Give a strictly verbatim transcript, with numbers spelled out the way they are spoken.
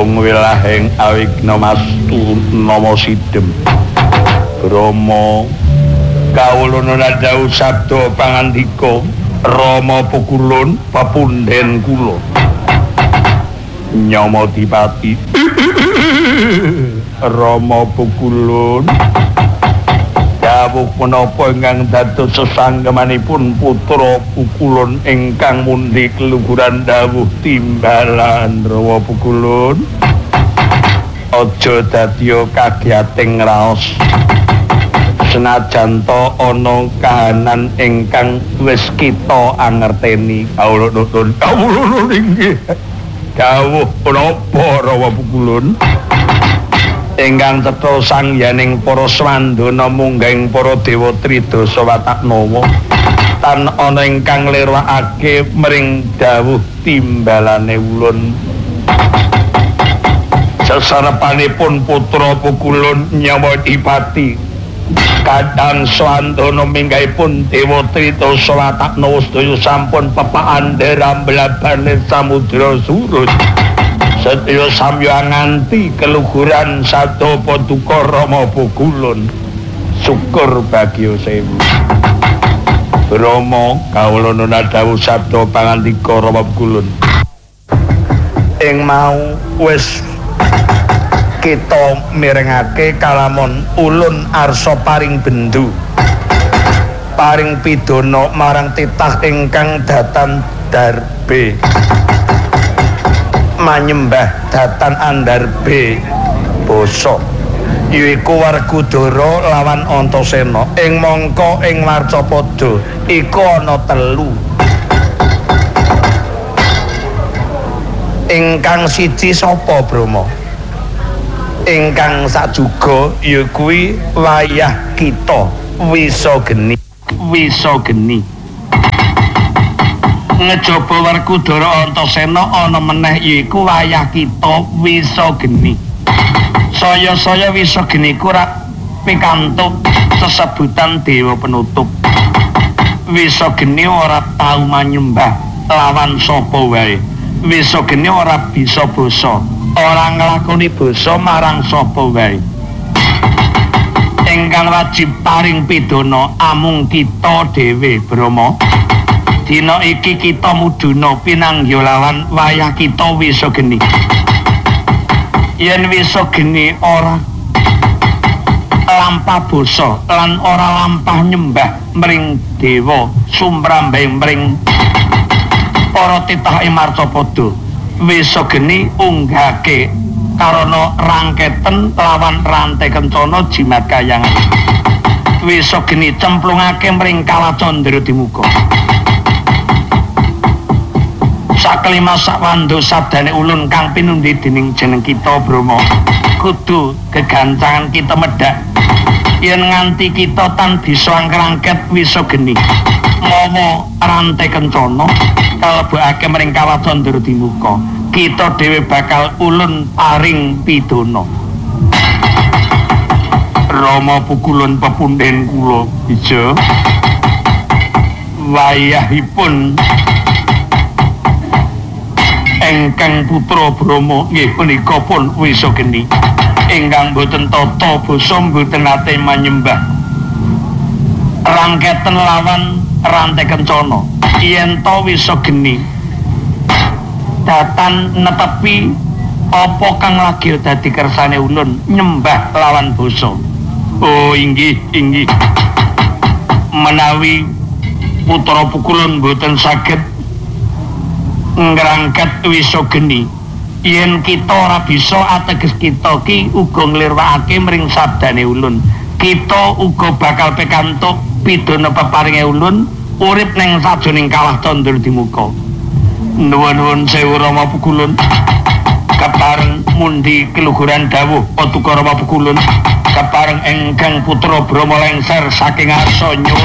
Tung wilahing awigna mastu nama sidhem Rama kawula nandhau sabda pangandika Rama pukulun papunden kula Nyama Dipati Rama pukulun dawuh menapa ingkang dados sesanggemanipun putra pukulun ingkang mundi keluhuran dawuh timbalan Rama pukulun aja dadya kagiyating raos senajan to ana kahanan ingkang wis kita angerteni kawula nuntun kawula inggih dawuh menapa Rama pukulun ingkang cetha sangyaning para swandana munggahing para dewa tridasa wataknawa tan ana ingkang lirwakake mring dawuh timbalane ulun sasarepanipun putra pukulun Nyama Dipati kadang swandana minggahipun dewa tridasa wataknawa sedaya sampun pepakan derambelabane samudra surut sedaya samya nganti keluhuran sada paduka Rama pukulun syukur bagya sewu Rama kawula nuwun dawuh sabda pangandika Rama pukulun ing mau wis kita mirengake kalamun ulun arsa paring bendu paring pidana marang titah ingkang datan darbe manyembah datan andarbe basa yaiku Wargudara lawan Antasena ing mangka ing Warcapada iku ana telu ingkang siji sapa Brama ingkang sajuga ya kuwi wayah kita Wisageni Wisageni ngejaba Wargudara Antasena ana meneh yaiku wayah kita Wisageni saya-saya Wisageni ku rak pikantuk sesebutan dewa penutup Wisageni ora tau manyembah lawan sapa wae Wisageni ora bisa basa ora nglakoni basa marang sapa wae ingkang wajib paring pidana amung kita dhewe Brama dina iki kita muduna pinanggih lawan wayah kita Wisageni yen Wisageni ora lampah basa lan ora lampah nyembah mring dewa sumrambing mring para titah ing Marcapada Wisageni unggahake karana rangketen lawan rantai kencana jimat kayangan Wisageni cemplungake mring Kalacandra Dimuka sakelima sakwando sabdane ulun kang pinundi dening jeneng kita Brama kudu gegancangan kita medhak yen nganti kita tan bisa ngrangket Wisageni mawa rantai kencana kalebokake mring Kalacandra Dimuka kita dhewe bakal ulun paring pidana Rama pukulun pepunden kula ijo wayahipun ingkang putra Brama nggih punika pun Wisageni ingkang boten tata basa boten nate manyembah rangketen lawan rantai kencana yen to Wisageni datan netepi apa kang lagi dadi kersane ulun nyembah lawan basa oh inggih inggih menawi putra pukulun boten saged ngrangket Wisageni yen kita ora bisa ateges kita ki uga nglirwakake mring sabdane ulun kita uga bakal pikantuk pidana peparinge ulun urip ning sajroning Kalacandra Dimuka nuwun sewu Rama pukulun kepareng mundi keluhuran dawuh paduka Rama pukulun kepareng ingkang putra Brama lengser saking arsa